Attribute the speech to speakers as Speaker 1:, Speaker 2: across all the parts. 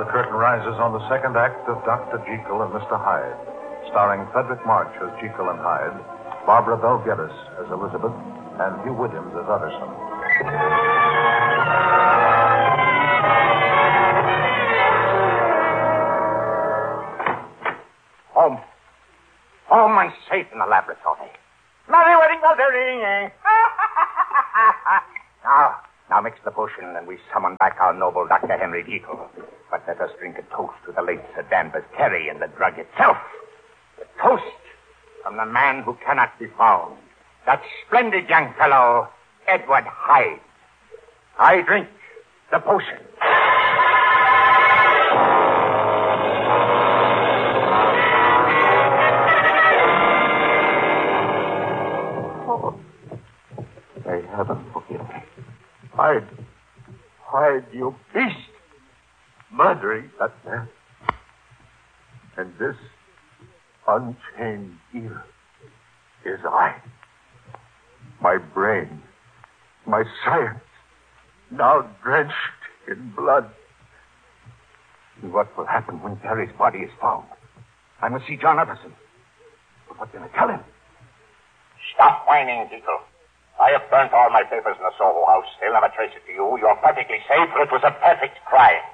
Speaker 1: the curtain rises on the second act of Dr. Jekyll and Mr. Hyde, starring Frederick March as Jekyll and Hyde, Barbara Bel Geddes as Elizabeth, and Hugh Williams as Utterson.
Speaker 2: Home. Home and safe in the laboratory. Merry wedding, Mother. Now mix the potion, and we summon back our noble Dr. Henry Jekyll. But let us drink a toast to the late Sir Danvers Terry and the drug itself. The toast from the man who cannot be found. That splendid young fellow, Edward Hyde. I drink the potion.
Speaker 3: May heaven forgive me. Hyde, you beast! Murdering that man. And this unchained ear is I. My brain, my science, now drenched in blood. And what will happen when Terry's body is found? I must see John Utterson. But what can I tell him?
Speaker 2: Stop whining, Jekyll. I have burnt all my papers in the Soho house. They'll never trace it to you. You're perfectly safe, for it was a perfect crime.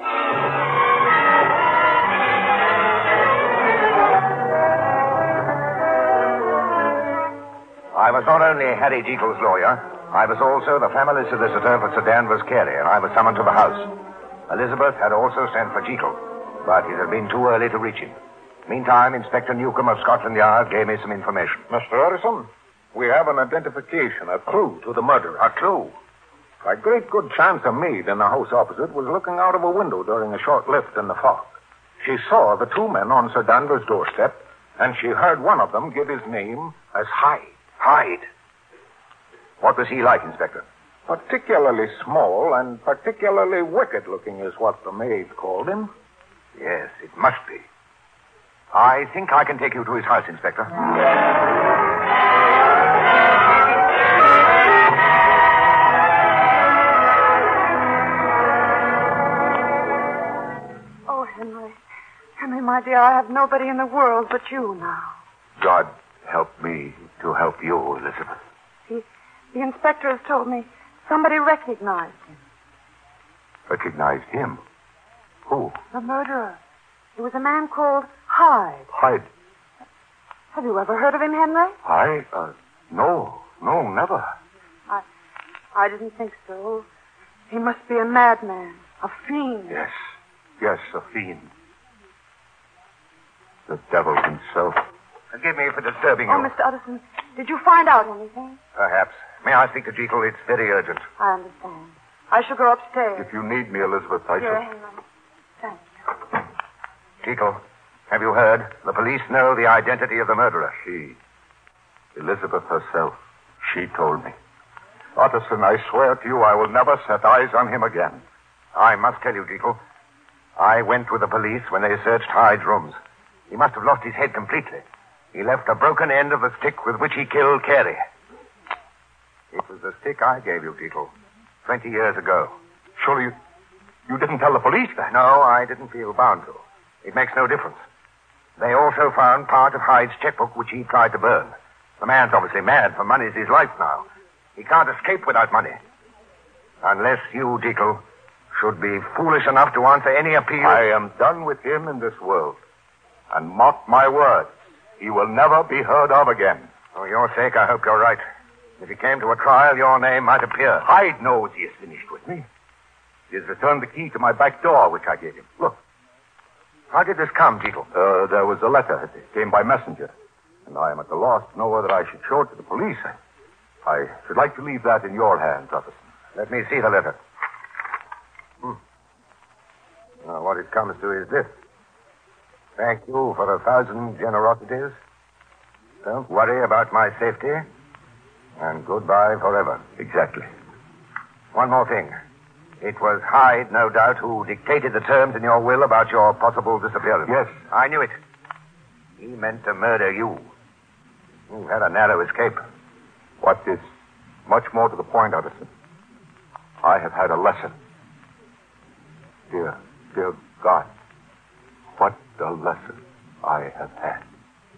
Speaker 4: I was not only Harry Jekyll's lawyer, I was also the family solicitor for Sir Danvers Carey, and I was summoned to the house. Elizabeth had also sent for Jekyll, but it had been too early to reach him. Meantime, Inspector Newcomb of Scotland Yard gave me some information.
Speaker 1: Mr. Utterson, we have an identification, a clue to the murder.
Speaker 4: A clue?
Speaker 1: A great good chance a maid in the house opposite was looking out of a window during a short lift in the fog. She saw the two men on Sir Danvers' doorstep, and she heard one of them give his name as Hyde.
Speaker 4: Hyde? What was he like, Inspector?
Speaker 1: Particularly small and particularly wicked-looking is what the maid called him.
Speaker 4: Yes, it must be. I think I can take you to his house, Inspector.
Speaker 5: Oh, Henry. Henry, my dear, I have nobody in the world but you now.
Speaker 3: God help me to help you, Elizabeth.
Speaker 5: The inspector has told me somebody recognized him.
Speaker 3: Recognized him? Who?
Speaker 5: The murderer. He was a man called Hyde.
Speaker 3: Hyde.
Speaker 5: Have you ever heard of him, Henry?
Speaker 3: No, never.
Speaker 5: I didn't think so. He must be a madman, a fiend.
Speaker 3: Yes, a fiend. The devil himself.
Speaker 4: Forgive me for disturbing you.
Speaker 5: Oh, Mr. Utterson, did you find out anything?
Speaker 4: Perhaps. May I speak to Jekyll? It's very urgent.
Speaker 5: I understand. I shall go upstairs.
Speaker 3: If you need me, Elizabeth, I
Speaker 5: Here,
Speaker 3: shall...
Speaker 5: Henry. Thank you.
Speaker 4: Jekyll, have you heard? The police know the identity of the murderer.
Speaker 3: Elizabeth herself, she told me. Utterson, I swear to you I will never set eyes on him again.
Speaker 4: I must tell you, Jekyll, I went with the police when they searched Hyde's rooms. He must have lost his head completely. He left a broken end of the stick with which he killed Carey. It was the stick I gave you, Jekyll, 20 years ago.
Speaker 3: Surely you didn't tell the police that?
Speaker 4: No, I didn't feel bound to. It makes no difference. They also found part of Hyde's checkbook, which he tried to burn. The man's obviously mad, for money's his life now. He can't escape without money. Unless you, Jekyll, should be foolish enough to answer any appeal.
Speaker 3: I am done with him in this world. And mark my words, he will never be heard of again.
Speaker 4: For your sake, I hope you're right. If he came to a trial, your name might appear.
Speaker 3: Hyde knows he is finished with me. He has returned the key to my back door, which I gave him. Look.
Speaker 4: How did this come, Jekyll?
Speaker 3: There was a letter. It came by messenger. And I am at a loss to know whether I should show it to the police. I should like to leave that in your hands, Utterson.
Speaker 4: Let me see the letter. Now, what it comes to is this. Thank you for 1,000 generosities. Don't worry about my safety. And goodbye forever.
Speaker 3: Exactly.
Speaker 4: One more thing. It was Hyde, no doubt, who dictated the terms in your will about your possible disappearance.
Speaker 3: Yes.
Speaker 4: I knew it. He meant to murder you. You had a narrow escape.
Speaker 3: What is much more to the point, Utterson, I have had a lesson. Here, Dear God, what a lesson I have had.